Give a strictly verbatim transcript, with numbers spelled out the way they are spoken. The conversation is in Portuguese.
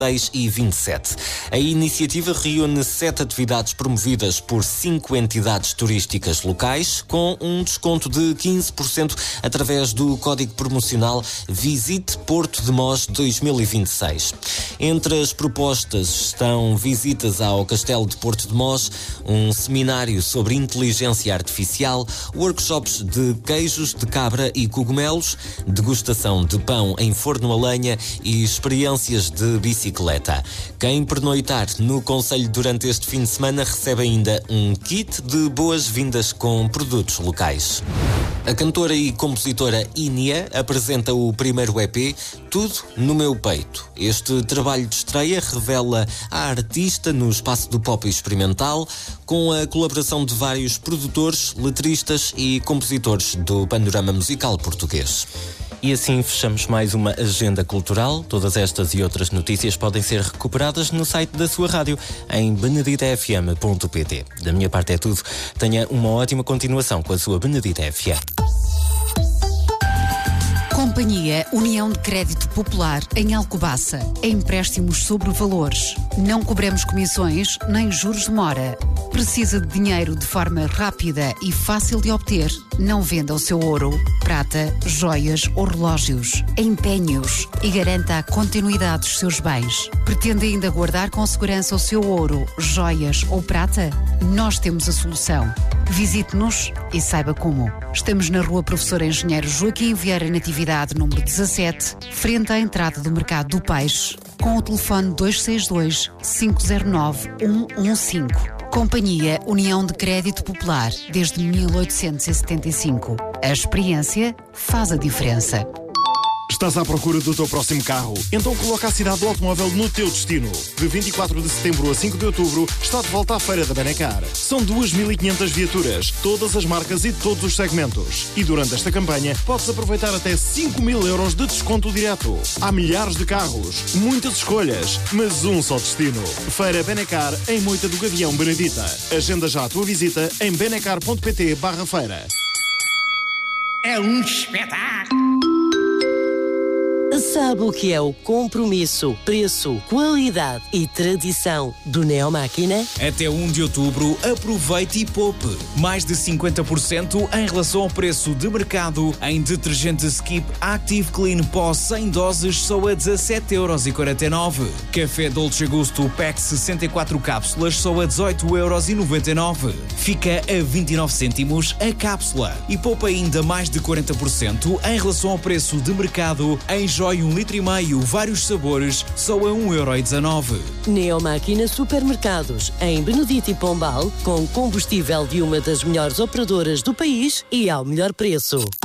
e vinte e sete. A iniciativa reúne sete atividades promovidas por cinco entidades turísticas locais, com um desconto de quinze por cento através do código promocional Visite Porto de Mós dois mil e vinte e seis. Entre as propostas estão visitas ao Castelo de Porto de Mós, um seminário sobre inteligência artificial, workshops de queijos de cabra e cogumelos, degustação de pão em forno a lenha e experiências de bicicleta. Quem pernoitar no concelho durante este fim de semana recebe ainda um kit de boas-vindas com produtos locais. A cantora e compositora Inia apresenta o primeiro E P Tudo no Meu Peito. Este trabalho de estreia revela a artista no espaço do pop experimental, com a colaboração de vários produtores, letristas e compositores do panorama musical português. E assim fechamos mais uma agenda cultural. Todas estas e outras notícias podem ser recuperadas no site da sua rádio, em benedita f m ponto p t. Da minha parte é tudo. Tenha uma ótima continuação com a sua Benedita F M. Companhia União de Crédito Popular em Alcobaça. Empréstimos sobre valores. Não cobramos comissões nem juros de mora. Precisa de dinheiro de forma rápida e fácil de obter? Não venda o seu ouro, prata, joias ou relógios. Empenhe-os e garanta a continuidade dos seus bens. Pretende ainda guardar com segurança o seu ouro, joias ou prata? Nós temos a solução. Visite-nos e saiba como. Estamos na Rua Professor Engenheiro Joaquim Vieira Natividade, número dezassete, frente à entrada do Mercado do Peixe, com o telefone dois seis dois, cinco zero nove, um um cinco. Companhia União de Crédito Popular, desde mil oitocentos e setenta e cinco. A experiência faz a diferença. Estás à procura do teu próximo carro? Então coloca a cidade do automóvel no teu destino. De vinte e quatro de setembro a cinco de outubro está de volta à Feira da Benecar. São duas mil e quinhentas viaturas, todas as marcas e todos os segmentos. E durante esta campanha podes aproveitar até cinco mil euros de desconto direto. Há milhares de carros, muitas escolhas, mas um só destino. Feira Benecar em Moita do Gavião, Benedita. Agenda já a tua visita em benecar ponto pt barra feira. É um espetáculo! Sabe o que é o compromisso, preço, qualidade e tradição do Neomáquina? Até um de outubro, aproveite e poupe. Mais de cinquenta por cento em relação ao preço de mercado em detergente Skip Active Clean Pó cem doses só a dezassete euros e quarenta e nove. Café Dolce Gusto Pack sessenta e quatro cápsulas só a dezoito euros e noventa e nove. Fica a vinte e nove cêntimos a cápsula. E poupa ainda mais de quarenta por cento em relação ao preço de mercado em Joy um litro e meio, vários sabores, só a um euro e dezanove. Neomáquina Supermercados, em Benedito e Pombal, com combustível de uma das melhores operadoras do país e ao melhor preço.